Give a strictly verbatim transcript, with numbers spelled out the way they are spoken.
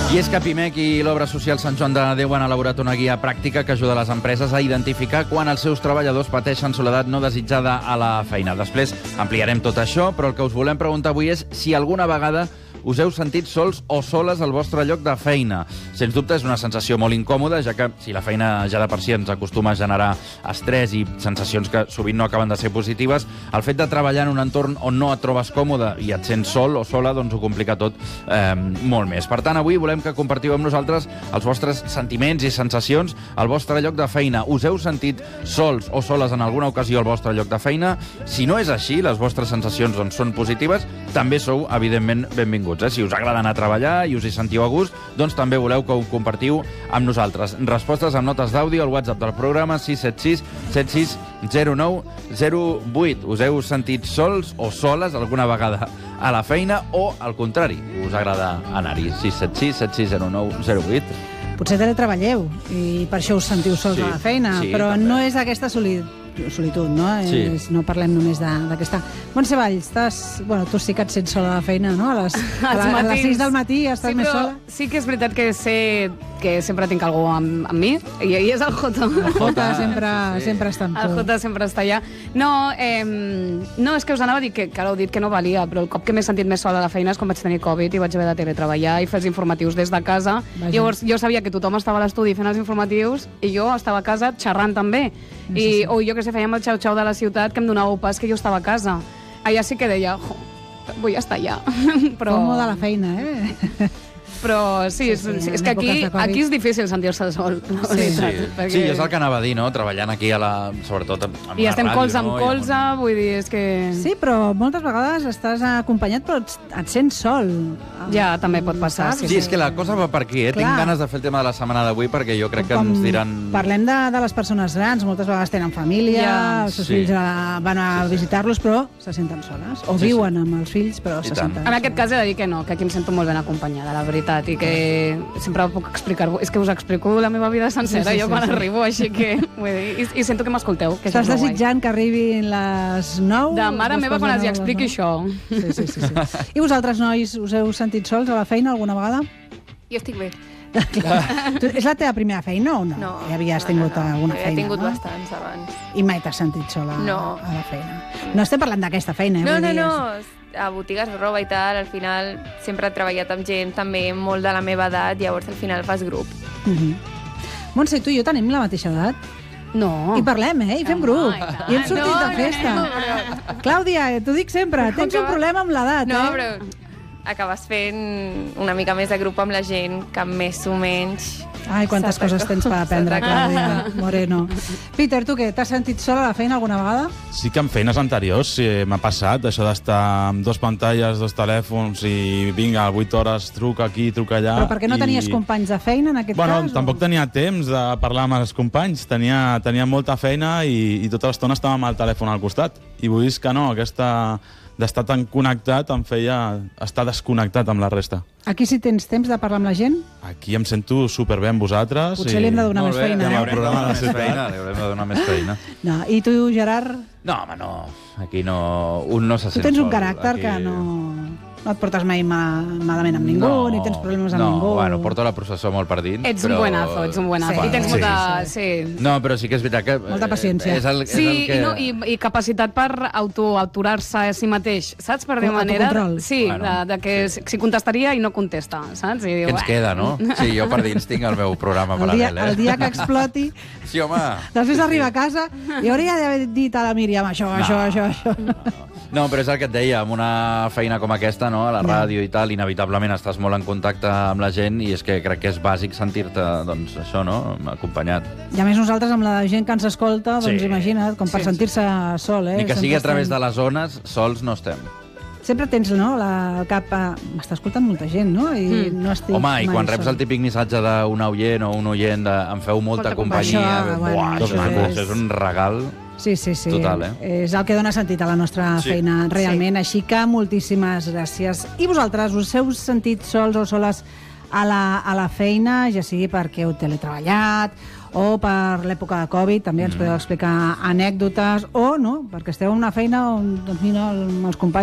I és que Pimec i l'Obra Social Sant Joan de Déu han elaborat una guia pràctica que ajuda les empreses a identificar quan els seus treballadors pateixen soledat no desitjada a la feina. Després ampliarem tot això, però el que us volem preguntar avui és si alguna vegada us heu sentit sols o soles al vostre lloc de feina. Sens dubte és una sensació molt incòmoda, ja que si la feina ja de per si ens acostuma a generar estrès i sensacions que sovint no acaben de ser positives, el fet de treballar en un entorn on no et trobes còmode i et sents sol o sola, doncs ho complica tot eh, molt més. Per tant, avui volem que compartiu amb nosaltres els vostres sentiments i sensacions al vostre lloc de feina. Us heu sentit sols o soles en alguna ocasió al vostre lloc de feina? Si no és així, les vostres sensacions doncs, són positives, també sou, evidentment, benvinguts. Eh? Si us agrada anar a treballar i us hi sentiu a gust, doncs també voleu que ho compartiu amb nosaltres. Respostes amb notes d'àudio al WhatsApp del programa sis set sis set sis zero nou zero vuit. Us heu sentit sols o soles alguna vegada a la feina o, al contrari, us agrada anar-hi? sis set sis set sis zero nou zero vuit. Potser teletreballeu i per això us sentiu sols Sí, a la feina, sí, però també. no és aquesta solitud. solitud, no? Sí. És, no parlem només d'aquesta... Montse Valls, estàs... Bueno, tu sí que et sents sola a la feina, no? A les, a la, a les sis del matí estàs sí, més però sola. Sí que és veritat que sé que sempre tinc algú amb, amb mi, i, i és el Jota. El Jota sempre, sí. sempre està amb El tu. Jota sempre està allà. No, eh, no, és que us anava a dir que, que ara heu dit que no valia, però el cop que m'he sentit més sola a la feina és quan vaig tenir Covid i vaig haver de teletreballar i fer els informatius des de casa. Vaja. Llavors jo sabia que tothom estava a l'estudi fent els informatius i jo estava a casa xerrant també. Sí, I, sí. o jo que sé, fèiem el xau-xau de la ciutat que em donava pas que jo estava a casa. Allà sí que deia, jo, vull estar allà. Però... Còmode la feina, eh? Però sí, Sí, és, sí, sí, és en que èpoques aquí, de Covid. aquí és difícil sentir-se sol, la Sí. veritat. Sí, perquè... sí, és el que anava a dir, no? Treballant aquí, a la... sobretot amb I la estem ràdio, colze amb no? colze, I amb vull dir, és que... Sí, però moltes vegades estàs acompanyat però et, et sents sol. Ja, també pot passar, Saps? sí, Sí, és que la cosa va per aquí, eh? Clar. Tinc ganes de fer el tema de la setmana d'avui perquè jo crec que Com ens diran... Parlem de, de les persones grans, moltes vegades tenen família, Ja. els seus Sí. fills a, van a visitar-los, però se senten soles. O Sí, viuen amb els fills, però I se tant. senten En aquest cas he de dir que no, que aquí em sento molt ben acompanyada, la veritat, i que sempre puc explicar-vos... És que us explico la meva vida sencera, Sí, sí, jo sí, quan sí. arribo, així que... Vull dir, i, i sento que m'escolteu, que això Estàs és molt guai. desitjant que arribin les nou? De mare dos meva quarts quan de els hi nou, expliqui les això. nou? Sí, sí, sí, sí. I vosaltres, nois, us heu sentit sols a la feina alguna vegada? Jo estic bé. Tu, és la teva primera feina o no? No. Ja havies no, tingut no, no. alguna Jo feina, He tingut no? bastants abans. I mai t'has sentit sola No. a la feina? No estem parlant d'aquesta feina, eh? No, vull no, dir, no. A botigues de roba i tal, al final sempre he treballat amb gent també molt de la meva edat, llavors al final fas grup. Uh -huh. Montse, i tu i jo tenim la mateixa edat. No. I parlem, eh? I fem Home, grup. i tant. I hem sortit No, de festa. no, no, Clàudia, eh, t'ho dic sempre, tens un que va- problema amb l'edat, No, eh? però acabes fent una mica més de grup amb la gent, que més o menys... Ai, quantes S'ha de- coses tens per aprendre, s'ha de- Clàudia Moreno. Peter, tu què? T'has sentit sola a la feina alguna vegada? Sí que en feines anteriors sí, m'ha passat, això d'estar amb dos pantalles, dos telèfons i vinga, vuit hores, truca aquí, truca allà... Però per què no i... tenies companys de feina, en aquest Bueno, cas? tampoc o... tenia temps de parlar amb els companys, tenia, tenia molta feina i, i tota l'estona estava amb el telèfon al costat. I vull dir que no, aquesta d'estar tan connectat em feia estar desconnectat amb la resta. Aquí sí tens temps de parlar amb la gent? Aquí em sento superbé amb vosaltres. Potser i... li hem de donar Molt més bé, feina, li eh? haurem de donar Programa més de la feina, li haurem de donar més feina. No. I tu, Gerard, No, home, no. Aquí no... Un no se tu sent tens un sol. caràcter Aquí... que no... No et portes mai ma malament amb ningú, no, ni tens problemes amb no, ningú. bueno, porto la processó molt per dins. Ets però... un buenazo, ets un buenazo. Sí, I tens sí, molta... sí, Sí. No, però sí que és veritat que... Molta eh, paciència. És el, és Sí, el que... i, no, i, i capacitat per auto aturar-se a si mateix, saps? Per dir Com manera... autocontrol. Sí, Bueno, de, de que sí. si contestaria i no contesta, saps? I diu, Què ens "Uah". queda, no? Sí, jo per dins tinc el meu programa el dia, paral·lel, eh? el dia que exploti, Sí, home. després d'arribar a casa, i hauria d'haver dit a la Míriam això, això, això, això. No, però és el que et deia, amb una feina com aquesta, no?, a la ràdio i tal, inevitablement estàs molt en contacte amb la gent i és que crec que és bàsic sentir-te, doncs, això, no?, acompanyat. I a més nosaltres, amb la gent que ens escolta, doncs Sí. imagina't, com per Sí, sentir-se sol, eh? Ni que sigui a Sempre través estem- de les zones, sols no estem. Sempre tens, no?, la, el cap... A... M'està escoltant molta gent, no? I Mm. no estic Home, i mai quan reps sol. el típic missatge d'un oient o un oient de em feu molta Molta companyia, companyia. Això, bueno, buah, això és, maco, és- és un regal. Sí, sí, sí. Total, eh? És el que dona sentit a la nostra Sí. feina, realment. Així que moltíssimes gràcies. I vosaltres, us heu sentit sols o soles a la, a la feina, ja sigui perquè heu teletreballat o per l'època de Covid, també ens podeu explicar anècdotes, o no, perquè esteu en una feina on, doncs mira, amb els companys